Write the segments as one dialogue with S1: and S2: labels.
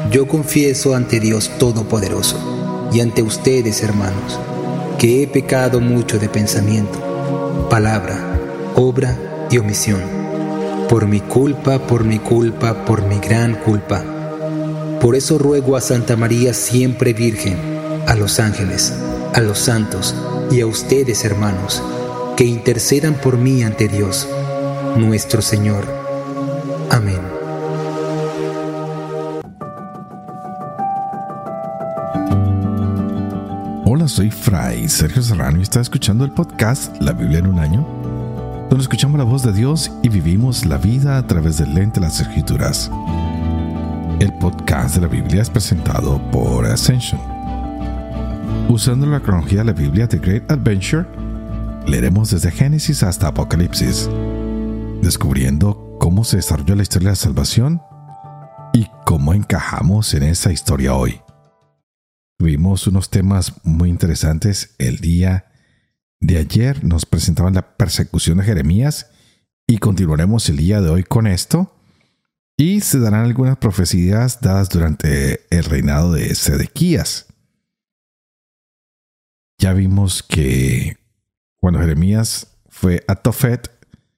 S1: Yo confieso ante Dios Todopoderoso y ante ustedes, hermanos, que he pecado mucho de pensamiento, palabra, obra y omisión. Por mi culpa, por mi gran culpa. Por eso ruego a Santa María siempre Virgen, a los ángeles, a los santos y a ustedes, hermanos, que intercedan por mí ante Dios, nuestro Señor. Amén.
S2: Hola, soy Fray Sergio Serrano y está escuchando el podcast La Biblia en un año, donde escuchamos la voz de Dios y vivimos la vida a través del lente de las Escrituras. El podcast de la Biblia es presentado por Ascension. Usando la cronología de la Biblia The Great Adventure, leeremos desde Génesis hasta Apocalipsis, descubriendo cómo se desarrolló la historia de la salvación y cómo encajamos en esa historia hoy. Tuvimos unos temas muy interesantes. El día de ayer nos presentaban la persecución de Jeremías y continuaremos el día de hoy con esto. Y se darán algunas profecías dadas durante el reinado de Sedequías. Ya vimos que cuando Jeremías fue a Tofet,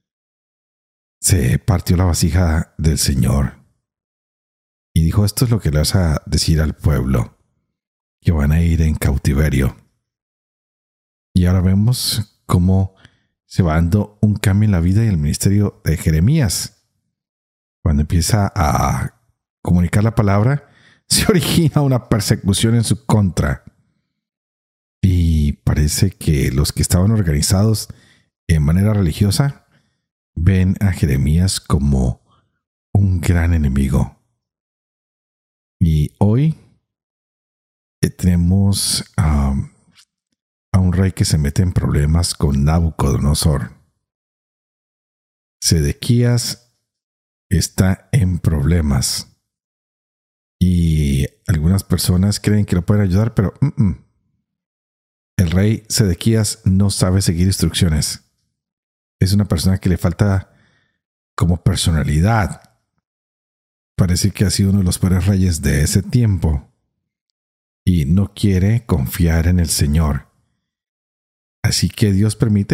S2: se partió la vasija del Señor y dijo: esto es lo que le vas a decir al pueblo, que van a ir en cautiverio. Y ahora vemos cómo se va dando un cambio en la vida y el ministerio de Jeremías. Cuando empieza a comunicar la palabra, se origina una persecución en su contra. Y parece que los que estaban organizados en manera religiosa ven a Jeremías como un gran enemigo. Y hoy tenemos a un rey que se mete en problemas con Nabucodonosor. Sedequías está en problemas y algunas personas creen que lo pueden ayudar, pero el rey Sedequías no sabe seguir instrucciones. Es una persona que le falta como personalidad. Parece que ha sido uno de los peores reyes de ese tiempo y no quiere confiar en el Señor. Así que Dios permite